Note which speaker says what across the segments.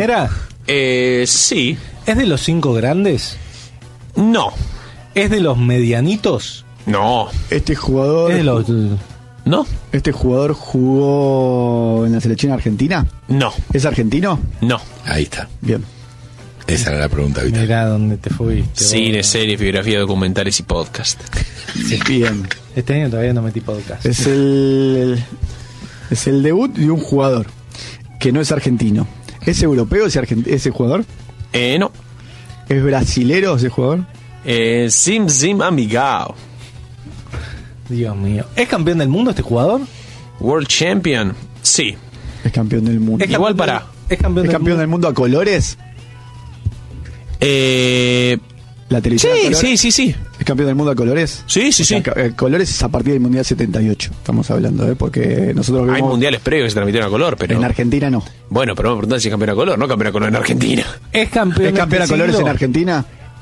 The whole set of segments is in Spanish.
Speaker 1: primera?
Speaker 2: Sí.
Speaker 1: ¿Es de los 5 grandes?
Speaker 2: No.
Speaker 1: ¿Es de los medianitos?
Speaker 2: No.
Speaker 3: Este jugador...
Speaker 1: ¿Es de los...
Speaker 2: ¿No?
Speaker 3: ¿Este jugador jugó en la selección argentina?
Speaker 2: No.
Speaker 3: ¿Es argentino?
Speaker 2: No.
Speaker 4: Ahí está.
Speaker 3: Bien.
Speaker 4: Esa era la pregunta, Vital.
Speaker 1: Mirá dónde te fuiste.
Speaker 2: Cine, series, biografía, documentales y podcast.
Speaker 3: Bien.
Speaker 1: Este año todavía no metí podcast.
Speaker 3: Es el debut de un jugador que no es argentino. ¿Es europeo ese jugador?
Speaker 2: No.
Speaker 3: ¿Es brasilero ese jugador?
Speaker 2: Zim Amigao.
Speaker 1: Dios mío. ¿Es campeón del mundo este jugador?
Speaker 2: World Champion. Sí.
Speaker 3: Es campeón del mundo.
Speaker 1: Es
Speaker 2: Igual
Speaker 1: campeón
Speaker 2: para.
Speaker 1: ¿Es campeón,
Speaker 3: ¿Es campeón del mundo a colores? ¿La televisión a colores?
Speaker 2: Sí.
Speaker 3: ¿Es campeón del mundo a colores?
Speaker 2: Sí.
Speaker 3: Colores es a partir del Mundial 78. Estamos hablando, porque nosotros
Speaker 2: Hay
Speaker 3: vemos...
Speaker 2: mundiales previos que se transmitieron a color, pero...
Speaker 3: En Argentina no.
Speaker 2: Bueno, pero me preguntan si es campeón a color, no campeón a color en Argentina.
Speaker 1: ¿Es campeón,
Speaker 3: ¿Es campeón a
Speaker 1: este
Speaker 3: colores
Speaker 1: siglo?
Speaker 3: en Argentina?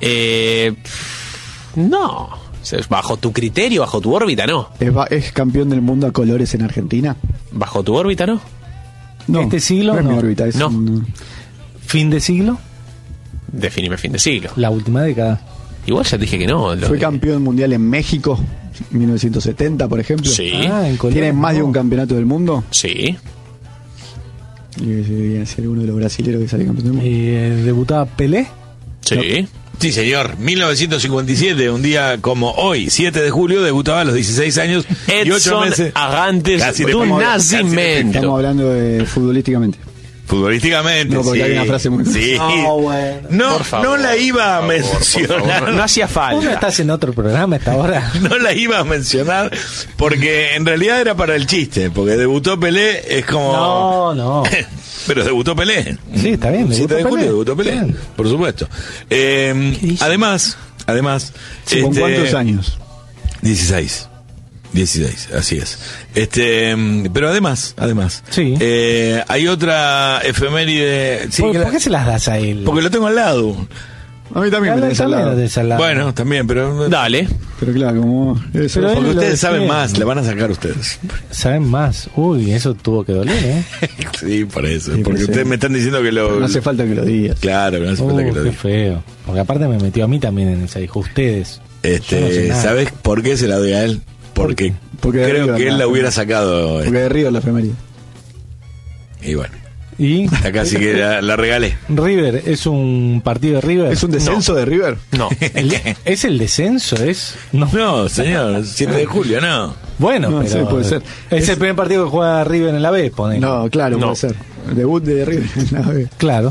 Speaker 2: No. Bajo tu criterio, bajo tu órbita, no.
Speaker 3: ¿Es campeón del mundo a colores en Argentina?
Speaker 2: Bajo tu órbita, no.
Speaker 3: No.
Speaker 1: ¿Este siglo?
Speaker 3: No es mi
Speaker 1: No.
Speaker 3: órbita, es
Speaker 2: No.
Speaker 1: ¿Fin de siglo?
Speaker 2: Definime fin de siglo.
Speaker 1: La última década.
Speaker 2: Igual ya te dije que no.
Speaker 3: Fue campeón mundial en México, 1970, por ejemplo.
Speaker 2: Sí.
Speaker 1: Ah, en Colombia.
Speaker 3: ¿Tiene más de un campeonato del mundo?
Speaker 2: Sí.
Speaker 3: Y debería ser uno de los brasileros que sale campeón del mundo.
Speaker 1: ¿Debutaba Pelé?
Speaker 2: Sí.
Speaker 4: Sí, señor. 1957, un día como hoy, 7 de julio, debutaba a los 16 años y 8
Speaker 2: Edson
Speaker 4: meses.
Speaker 2: Arantes
Speaker 4: Casi
Speaker 2: do
Speaker 4: le pongo-
Speaker 2: Nascimento.
Speaker 3: Estamos hablando de futbolísticamente.
Speaker 4: Futbolísticamente,
Speaker 3: No, porque
Speaker 4: sí.
Speaker 3: hay una frase muy...
Speaker 4: Sí.
Speaker 1: bueno.
Speaker 4: No,
Speaker 2: Por favor,
Speaker 4: no la iba a
Speaker 2: por favor,
Speaker 4: mencionar.
Speaker 2: no hacía
Speaker 1: ¿Vos no
Speaker 2: falta.
Speaker 1: estás en otro programa a esta hora?
Speaker 4: No la iba a mencionar porque en realidad era para el chiste, porque debutó Pelé, es como...
Speaker 1: No.
Speaker 4: Pero debutó Pelé.
Speaker 1: Sí, está bien,
Speaker 4: 7
Speaker 1: debutó
Speaker 4: de julio
Speaker 1: Pelé.
Speaker 4: debutó Pelé,
Speaker 1: Bien.
Speaker 4: por supuesto. Además,
Speaker 3: ¿Con cuántos años?
Speaker 4: 16, así es. Pero además,
Speaker 1: Sí.
Speaker 4: hay otra efeméride. Sí,
Speaker 1: ¿Por qué se las das a él?
Speaker 4: porque lo tengo al lado.
Speaker 3: A mí también me tenés al lado.
Speaker 4: Bueno, también, pero
Speaker 2: Dale.
Speaker 3: Pero claro, como... Eso,
Speaker 1: Pero
Speaker 4: porque
Speaker 1: él lo
Speaker 4: ustedes saben
Speaker 1: defiende.
Speaker 4: más, le van a sacar ustedes.
Speaker 1: Saben más. Uy, eso tuvo que doler, ¿eh?
Speaker 4: Sí, por eso.
Speaker 3: Sí,
Speaker 4: porque
Speaker 3: sí.
Speaker 4: ustedes me están diciendo que lo.
Speaker 3: no hace falta que lo digas.
Speaker 4: Claro, que no hace falta que lo
Speaker 1: Qué
Speaker 4: diga.
Speaker 1: feo. Porque aparte me metió a mí también en esa. Dijo, ustedes. Yo no sé nada.
Speaker 4: ¿Sabes por qué se la doy a él? Porque
Speaker 3: Porque de
Speaker 4: creo
Speaker 3: River,
Speaker 4: que él la
Speaker 3: ¿no?
Speaker 4: hubiera sacado.
Speaker 3: Porque de River la efeméride.
Speaker 4: Y bueno,
Speaker 1: ¿Y?
Speaker 4: acá sí que la regalé.
Speaker 1: River, ¿es un partido de River?
Speaker 3: ¿Es un descenso de River?
Speaker 2: No.
Speaker 1: ¿Es el descenso? ¿Es? No.
Speaker 4: No, señor, 7 de julio, no.
Speaker 1: Bueno,
Speaker 3: No,
Speaker 1: pero
Speaker 3: sí, puede ser.
Speaker 1: Es el primer partido que juega River en la B, ponele.
Speaker 3: No, claro,
Speaker 2: No.
Speaker 3: puede ser. El debut de River en la B.
Speaker 1: Claro.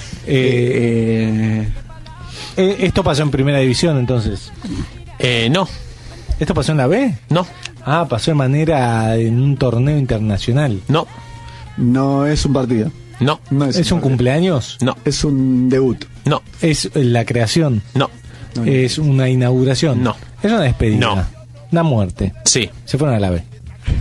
Speaker 1: Esto pasó en primera división, entonces.
Speaker 2: No.
Speaker 1: ¿Esto pasó en la B?
Speaker 2: No.
Speaker 1: Ah, pasó de manera en un torneo internacional.
Speaker 2: No.
Speaker 3: No es un partido.
Speaker 2: No.
Speaker 3: No
Speaker 1: ¿Es un
Speaker 3: partido.
Speaker 1: cumpleaños?
Speaker 2: No.
Speaker 3: Es un debut.
Speaker 2: No.
Speaker 1: ¿Es la creación?
Speaker 2: No.
Speaker 3: No,
Speaker 1: ¿Es una inauguración?
Speaker 2: No.
Speaker 1: ¿Es una despedida?
Speaker 2: No.
Speaker 1: Una muerte.
Speaker 2: Sí.
Speaker 1: Se fueron a la B.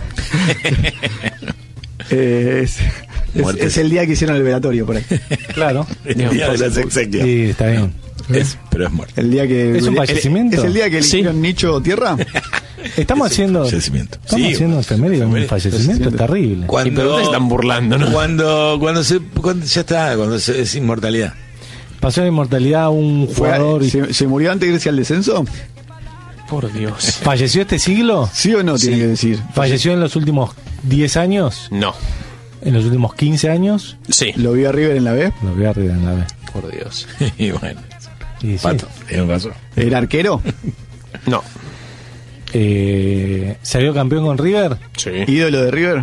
Speaker 4: Muerte.
Speaker 3: Es el día que hicieron el velatorio por ahí.
Speaker 1: Claro.
Speaker 4: El día de las exequias.
Speaker 1: Sí, está bien.
Speaker 4: Pero es muerte.
Speaker 3: El día que
Speaker 1: ¿Es un fallecimiento?
Speaker 3: ¿Es el día que eligieron nicho tierra?
Speaker 1: Estamos haciendo.
Speaker 4: fallecimiento.
Speaker 1: Estamos
Speaker 4: Sí,
Speaker 1: haciendo efeméride, un fallecimiento terrible.
Speaker 2: Y pero ustedes se están burlando, ¿no?
Speaker 4: Cuando ya está, es inmortalidad.
Speaker 1: Pasó de inmortalidad a un jugador y
Speaker 3: ¿Se murió antes de irse al descenso?
Speaker 2: Por Dios.
Speaker 1: falleció este siglo.
Speaker 3: ¿Sí o no? Tiene que decir.
Speaker 1: ¿Falleció en los últimos 10 años?
Speaker 2: No.
Speaker 1: ¿En los últimos 15 años?
Speaker 2: Sí.
Speaker 3: ¿Lo vio a River en la B?
Speaker 1: Lo voy a arriba en la B.
Speaker 2: Por Dios.
Speaker 4: Y bueno,
Speaker 1: Y sí.
Speaker 4: Pato, tiene razón.
Speaker 3: ¿Era arquero?
Speaker 2: No.
Speaker 1: ¿Salió campeón con River?
Speaker 2: Sí.
Speaker 3: ¿Ídolo de River?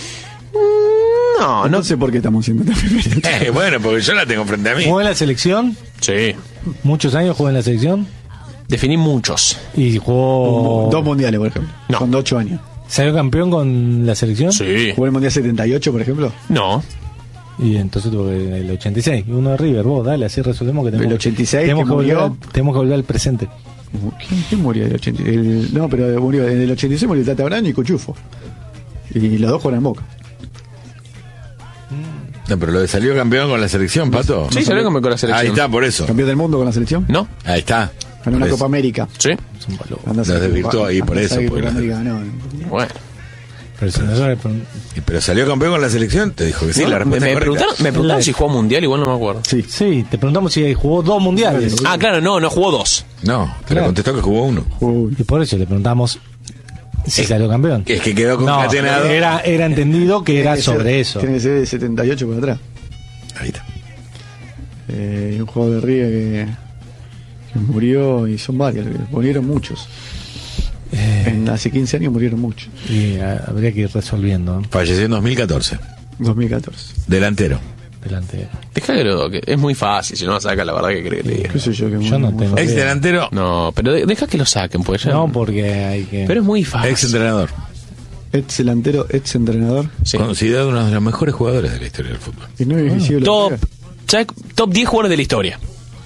Speaker 2: No,
Speaker 3: No sé por qué estamos haciendo esta
Speaker 4: Bueno, porque yo la tengo frente a mí.
Speaker 1: ¿Jugó en la selección?
Speaker 2: Sí.
Speaker 1: ¿Muchos años jugó en la selección?
Speaker 2: Definí muchos.
Speaker 1: Y jugó...
Speaker 3: 2 mundiales, por ejemplo.
Speaker 2: No.
Speaker 3: Con 8 años.
Speaker 1: ¿Salió campeón con la selección?
Speaker 2: Sí.
Speaker 3: ¿Jugó el mundial 78, por ejemplo?
Speaker 2: No.
Speaker 1: Y entonces tuvo el 86. Y uno de River. Vos, dale, así resolvemos que tenemos...
Speaker 3: El 86
Speaker 1: tenemos
Speaker 3: que
Speaker 1: que volver
Speaker 3: murió.
Speaker 1: tenemos que volver al presente.
Speaker 3: ¿Quién murió del 86? No, pero murió en el 86 murió Tata Brani y Cuchufo. Y los dos juegan en Boca.
Speaker 4: No, pero lo de salió campeón con la selección, Pato.
Speaker 2: Sí, salió con la selección.
Speaker 4: Ahí está, por eso.
Speaker 3: ¿Campeón del mundo con la selección?
Speaker 2: ¿No?
Speaker 4: Ahí está.
Speaker 3: Ganó una
Speaker 4: Por
Speaker 3: Copa
Speaker 4: eso.
Speaker 3: América.
Speaker 2: Sí.
Speaker 1: Es un valor.
Speaker 3: Andá a
Speaker 4: Los
Speaker 3: saber-
Speaker 4: desvirtuó ahí por
Speaker 3: andá a
Speaker 4: eso,
Speaker 3: saber qué
Speaker 4: porque
Speaker 3: Copa
Speaker 4: la-
Speaker 3: América ganó.
Speaker 2: Bueno.
Speaker 1: Pero si nosotros
Speaker 4: Pero salió campeón con la selección, te dijo que sí,
Speaker 2: No,
Speaker 4: la respuesta
Speaker 2: me
Speaker 4: es correcta.
Speaker 2: preguntaron si jugó mundial, igual no me acuerdo.
Speaker 1: sí, te preguntamos si jugó 2 mundiales.
Speaker 2: Ah, claro, no jugó 2.
Speaker 4: No, te
Speaker 1: Claro.
Speaker 4: le contestó que jugó 1.
Speaker 1: Y por eso le preguntamos si salió campeón.
Speaker 4: Es que quedó concatenado.
Speaker 1: Era entendido que era
Speaker 3: Tiene que ser-
Speaker 1: sobre eso.
Speaker 3: Tiene que ser de 78 para atrás.
Speaker 4: Ahí está.
Speaker 3: Un jugador de River que murió, y son varios, murieron muchos. Hace 15 años murieron muchos.
Speaker 1: Y habría que ir resolviendo, ¿no?
Speaker 4: Falleció en 2014.
Speaker 3: 2014.
Speaker 4: Delantero.
Speaker 1: Delante.
Speaker 2: Deja que es muy fácil, si no lo saca, la verdad que creo que te diga.
Speaker 3: ¿Qué sé yo? Que
Speaker 1: Yo no
Speaker 3: muy
Speaker 1: tengo
Speaker 3: fácil.
Speaker 4: Ex delantero,
Speaker 2: No, pero deja que lo saquen, pues ya.
Speaker 1: No, porque hay que.
Speaker 2: Pero es muy fácil.
Speaker 4: ex entrenador.
Speaker 3: Ex delantero, ex entrenador.
Speaker 2: Sí.
Speaker 4: Considerado uno de los mejores jugadores de la historia del fútbol.
Speaker 3: Y no es siglo
Speaker 2: Top,
Speaker 3: River.
Speaker 2: ¿sabes? Top 10 jugadores de la historia.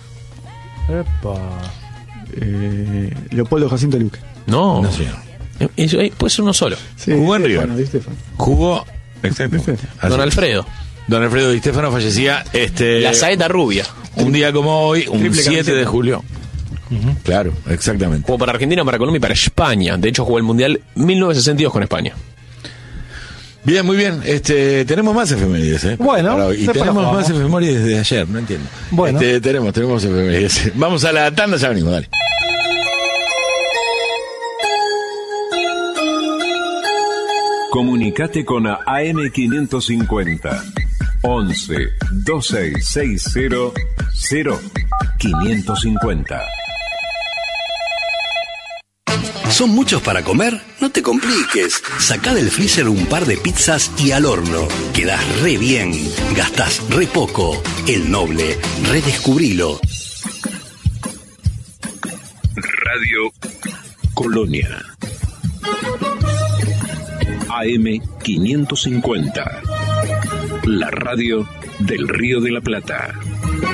Speaker 1: Epa.
Speaker 3: Leopoldo Jacinto Luque.
Speaker 2: No.
Speaker 4: No, señor.
Speaker 2: Puede ser uno solo.
Speaker 3: Sí,
Speaker 4: Jugó en
Speaker 3: Di
Speaker 4: River.
Speaker 3: Stefano, Di Stefano.
Speaker 4: Jugó. Exacto.
Speaker 3: Perfecto.
Speaker 4: Así.
Speaker 2: Don Alfredo.
Speaker 4: Don Alfredo Di Stefano fallecía
Speaker 2: La saeta rubia.
Speaker 4: un día como hoy, un
Speaker 3: Triple
Speaker 4: 7
Speaker 3: camiseta.
Speaker 4: de julio. Claro, exactamente.
Speaker 2: Jugó para Argentina, para Colombia y para España. De hecho, jugó el Mundial 1962 con España.
Speaker 4: Bien, muy bien. Tenemos más efemérides, ¿eh?
Speaker 1: Bueno,
Speaker 4: Para hoy. Y
Speaker 1: después
Speaker 4: tenemos
Speaker 1: nos
Speaker 4: más
Speaker 1: vamos.
Speaker 4: efemérides desde ayer, no entiendo.
Speaker 1: Bueno.
Speaker 4: Tenemos efemérides. Vamos a la tanda, ya venimos, dale.
Speaker 5: Comunicate con AM550 11 2660 0550.
Speaker 6: ¿Son muchos para comer? No te compliques. Sacá del freezer un par de pizzas y al horno. Quedás re bien. Gastás re poco. El Noble. Redescubrilo.
Speaker 5: Radio Colonia. AM550. La radio del Río de la Plata.